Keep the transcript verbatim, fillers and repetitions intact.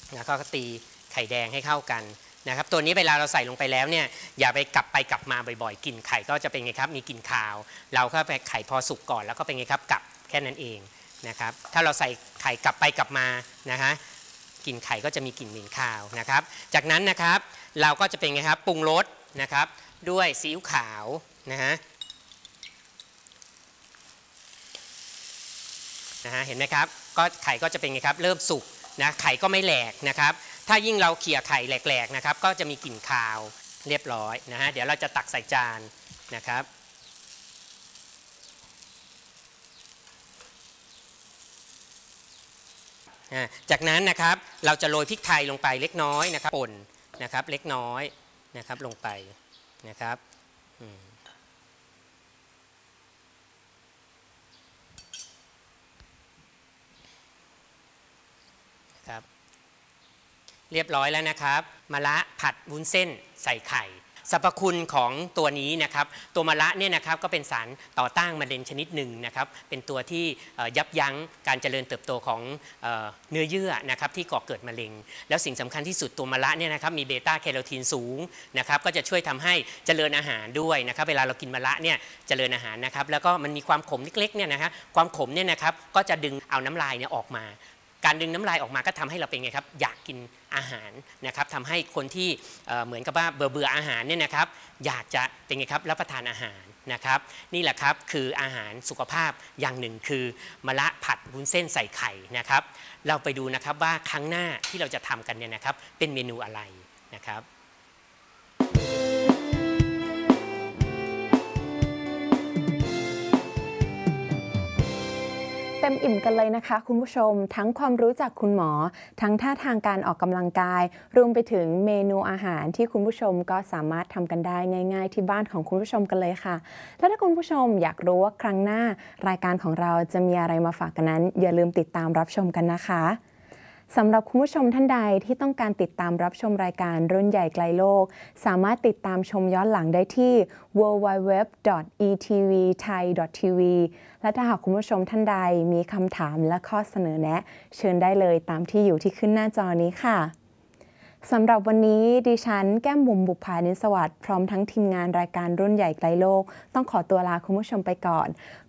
แล้วก็ตีไข่แดงให้เข้ากันนะครับตัวนี้เวลาเราใส่ลงไปแล้วเนี่ยอย่าไปกลับไปกลับมาบ่อยๆกลิ่นไข่ก็จะเป็นไงครับมีกลิ่นคาวเราก็ไปไข่พอสุกก่อนแล้วก็เป็นไงครับกลับแค่นั้นเองนะครับถ้าเราใส่ไข่กลับไปกลับมานะฮะกลิ่นไข่ก็จะมีกลิ่นเหม็นคาวนะครับจากนั้นนะครับเราก็จะเป็นไงครับปรุงรสนะครับด้วยซีอิ๊วขาวนะฮะนะฮะเห็นไหมครับก็ไข่ก็จะเป็นไงครับเริ่มสุกนะไข่ก็ไม่แหลกนะครับถ้ายิ่งเราเขี่ยไข่แหลกๆนะครับก็จะมีกลิ่นคาวเรียบร้อยนะฮะเดี๋ยวเราจะตักใส่จานนะครับจากนั้นนะครับเราจะโรยพริกไทยลงไปเล็กน้อยนะครับป่นนะครับเล็กน้อยนะครับลงไปนะครับครับเรียบร้อยแล้วนะครับมะระผัดวุ้นเส้นใส่ไข่สรรพคุณของตัวนี้นะครับตัวมะระเนี่ยนะครับก็เป็นสารต่อต้านมะเร็งชนิดหนึ่งนะครับเป็นตัวที่ยับยั้งการเจริญเติบโตของเนื้อเยื่อนะครับที่ก่อเกิดมะเร็งแล้วสิ่งสำคัญที่สุดตัวมะระเนี่ยนะครับมีเบต้าแคโรทีนสูงนะครับก็จะช่วยทำให้เจริญอาหารด้วยนะครับเวลาเรากินมะระเนี่ยเจริญอาหารนะครับแล้วก็มันมีความขมเล็กๆเนี่ยนะครับความขมเนี่ยนะครับก็จะดึงเอาน้ำลายเนี่ยออกมาการดึงน้ำลายออกมาก็ทำให้เราเป็นไงครับอยากกินอาหารนะครับทำให้คนที่เหมือนกับว่าเบื่อเบื่ออาหารเนี่ยนะครับอยากจะเป็นไงครับรับประทานอาหารนะครับนี่แหละครับคืออาหารสุขภาพอย่างหนึ่งคือมะระผัดวุ้นเส้นใส่ไข่นะครับเราไปดูนะครับว่าครั้งหน้าที่เราจะทำกันเนี่ยนะครับเป็นเมนูอะไรนะครับเต็มอิ่มกันเลยนะคะคุณผู้ชมทั้งความรู้จากคุณหมอทั้งท่าทางการออกกำลังกายรวมไปถึงเมนูอาหารที่คุณผู้ชมก็สามารถทำกันได้ง่ายๆที่บ้านของคุณผู้ชมกันเลยค่ะและถ้าคุณผู้ชมอยากรู้ว่าครั้งหน้ารายการของเราจะมีอะไรมาฝากกันนั้นอย่าลืมติดตามรับชมกันนะคะสำหรับคุณผู้ชมท่านใดที่ต้องการติดตามรับชมรายการรุ่นใหญ่ไกลโลกสามารถติดตามชมย้อนหลังได้ที่ ดับเบิลยู ดับเบิลยู ดับเบิลยู ดอท อี ที วี ไทย ดอท ที วี และถ้าหากคุณผู้ชมท่านใดมีคำถามและข้อเสนอแนะเชิญได้เลยตามที่อยู่ที่ขึ้นหน้าจอนี้ค่ะสำหรับวันนี้ดิฉันแก้มบุ๋มบุภานิสวัสดิ์พร้อมทั้งทีมงานรายการรุ่นใหญ่ไกลโลกต้องขอตัวลาคุณผู้ชมไปก่อน